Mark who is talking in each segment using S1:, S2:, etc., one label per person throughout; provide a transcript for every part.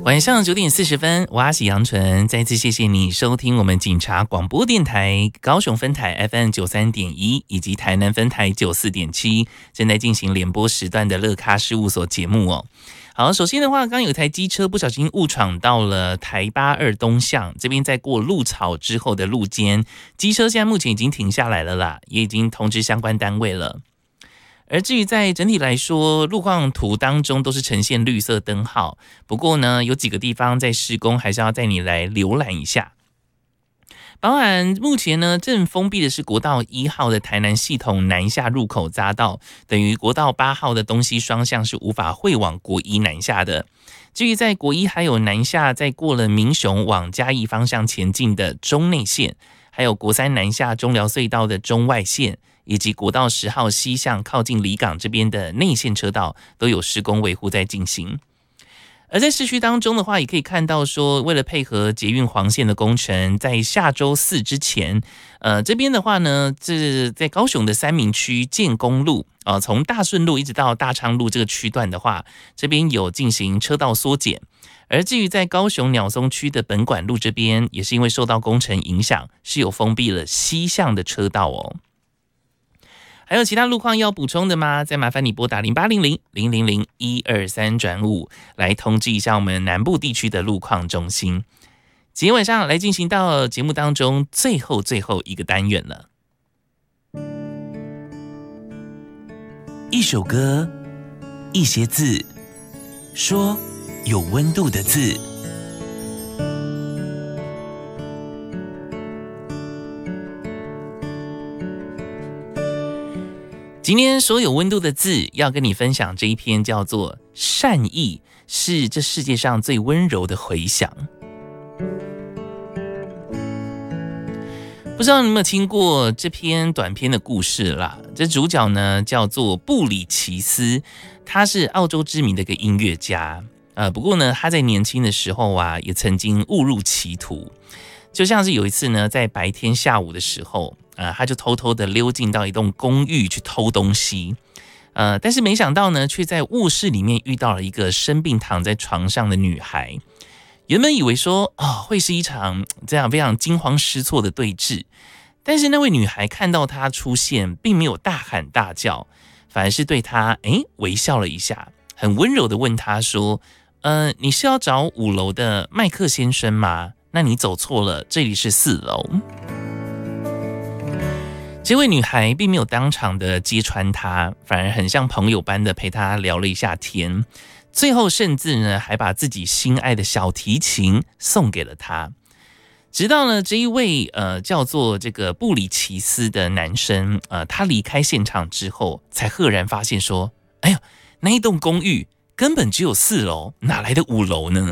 S1: 晚上9:40，我阿喜杨纯再次谢谢你收听我们警察广播电台高雄分台 FM 93.1以及台南分台94.7正在进行联播时段的乐咖事务所节目哦。好，首先的话，刚刚有一台机车不小心误闯到了台82东向这边，在过鹿草之后的路肩，机车现在目前已经停下来了啦，也已经通知相关单位了。而至于在整体来说，路况图当中都是呈现绿色灯号，不过呢，有几个地方在施工，还是要带你来浏览一下。包含目前呢，正封闭的是国道1号的台南系统南下入口匝道，等于国道8号的东西双向是无法会往国一南下的。至于在国一还有南下，在过了民雄往嘉义方向前进的中内线，还有国3南下中寮隧道的中外线，以及国道10号西向靠近离港这边的内线车道，都有施工维护在进行。而在市区当中的话，也可以看到说，为了配合捷运黄线的工程，在下周4之前，这边的话呢，这在高雄的三民区建工路从大顺路一直到大昌路这个区段的话，这边有进行车道缩减。而至于在高雄鸟松区的本馆路这边，也是因为受到工程影响，是有封闭了西向的车道哦。还有其他路况要补充的吗？再麻烦你拨打0800-000-123-5来通知一下我们南部地区的路况中心。今天晚上来进行到节目当中最后一个单元了。一首歌，一些字，说有温度的字。今天所有温度的字要跟你分享这一篇叫做善意是这世界上最温柔的回响。不知道你有没有听过这篇短篇的故事啦？这主角呢叫做布里奇斯，他是澳洲知名的一个音乐家。不过呢，他在年轻的时候啊，也曾经误入歧途。就像是有一次呢，在白天下午的时候，他就偷偷的溜进到一栋公寓去偷东西，但是没想到呢，却在卧室里面遇到了一个生病躺在床上的女孩。原本以为说会是一场这样非常惊慌失措的对峙，但是那位女孩看到他出现，并没有大喊大叫，反而是对他微笑了一下，很温柔的问他说：你是要找5楼的麦克先生吗？那你走错了，这里是4楼。这位女孩并没有当场的揭穿他，反而很像朋友般的陪他聊了一下天，最后甚至呢还把自己心爱的小提琴送给了他。直到呢这一位叫做这个布里奇斯的男生他离开现场之后，才赫然发现说，哎呦，那一栋公寓根本只有4楼，哪来的5楼呢？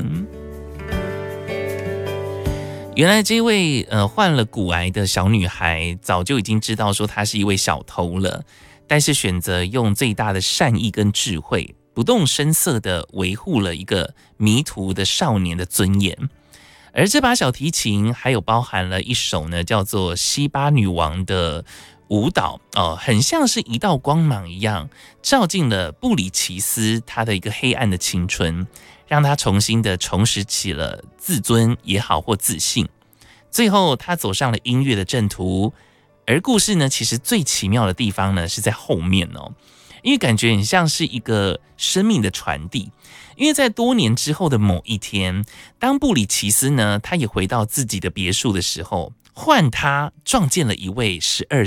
S1: 原来这位患了骨癌的小女孩早就已经知道说她是一位小偷了，但是选择用最大的善意跟智慧，不动声色地维护了一个迷途的少年的尊严。而这把小提琴还有包含了一首呢叫做西巴女王的舞蹈很像是一道光芒一样，照进了布里奇斯他的一个黑暗的青春，让他重新的重拾起了自尊也好或自信。最后他走上了音乐的正途，而故事呢其实最奇妙的地方呢是在后面因为感觉很像是一个生命的传递。因为在多年之后的某一天，当布里奇斯呢他也回到自己的别墅的时候，换他撞见了一位12